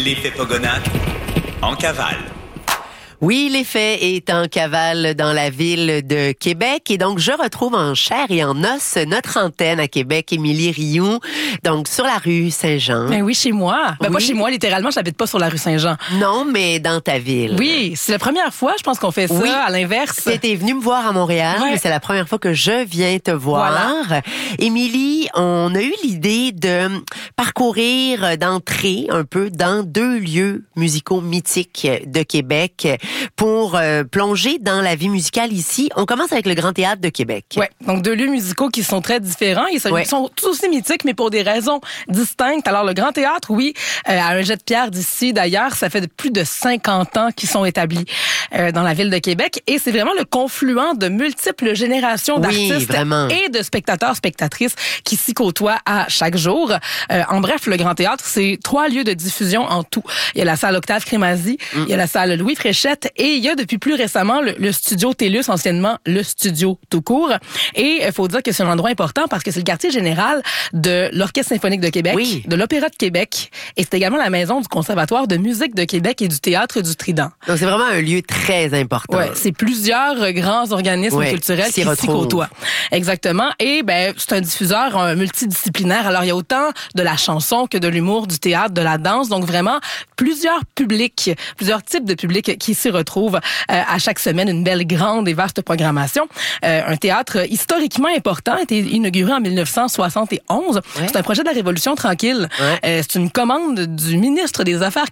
L'effet Pogonac en cavale. Oui, l'effet est en cavale dans la ville de Québec et donc je retrouve en chair et en os notre antenne à Québec, Émilie Rioux, donc sur la rue Saint-Jean. Ben oui, chez moi. Ben Oui. pas chez moi, littéralement, je n'habite pas sur la rue Saint-Jean. Non, mais dans ta ville. Oui, c'est la première fois, je pense qu'on fait ça, Oui. à l'inverse. T'étais venue me voir à Montréal, Ouais. mais c'est la première fois que je viens te voir. Voilà. Émilie, on a eu l'idée de parcourir, d'entrer un peu dans deux lieux musicaux mythiques de Québec pour plonger dans la vie musicale ici. On commence avec le Grand Théâtre de Québec. Ouais, donc deux lieux musicaux qui sont très différents et Ouais. sont tous aussi mythiques, mais pour des raisons distinctes. Alors, le Grand Théâtre, oui, à un jet de pierre d'ici, d'ailleurs, ça fait plus de 50 ans qu'ils sont établis dans la ville de Québec et c'est vraiment le confluent de multiples générations Oui, d'artistes vraiment. et de spectateurs, spectatrices qui s'y côtoient à chaque jour. En bref, le Grand Théâtre, c'est 3 lieux de diffusion en tout. Il y a la salle Octave Crémazie, il y a la salle Louis Fréchette et il y a depuis plus récemment le studio TELUS, anciennement le studio tout court. Et il faut dire que c'est un endroit important parce que c'est le quartier général de l'Orchestre symphonique de Québec, Oui. de l'Opéra de Québec et c'est également la maison du Conservatoire de musique de Québec et du Théâtre du Trident. Donc, c'est vraiment un lieu très important. Ouais, c'est plusieurs grands organismes Ouais, culturels s'y qui s'y retrouvent. côtoient. Exactement. Et ben, c'est un diffuseur multidisciplinaire. Alors, il y a autant de la chanson que de l'humour, du théâtre, de la danse. Donc, vraiment, plusieurs publics, plusieurs types de publics qui s'y retrouvent à chaque semaine. Une belle, grande et vaste programmation. Un théâtre historiquement important a été inauguré en 1971. Ouais. C'est un projet de la Révolution tranquille. Ouais. C'est une commande du ministre des Affaires